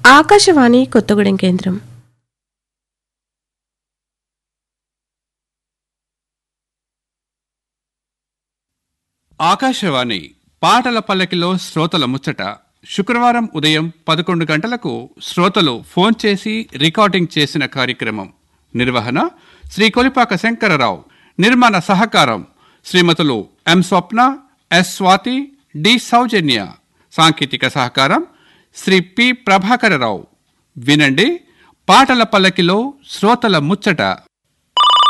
ఆకాశవాణి కొత్తగూడెం కేంద్రం. ఆకాశవాణి పాటల పల్లకిలో శ్రోతల ముచ్చట. శుక్రవారం ఉదయం 11 గంటలకు శ్రోతలు ఫోన్ చేసి రికార్డింగ్ చేసిన కార్యక్రమం. నిర్వహణ శ్రీ కొలిపాక శంకరరావు. నిర్మాణ సహకారం శ్రీమతులు ఎం స్వప్న, ఎస్ స్వాతి, డి సౌజన్య. సాంకేతిక సహకారం శ్రీ పి ప్రభాకరరావు. వినండి పాటల పల్లకిలో శ్రోతల ముచ్చట.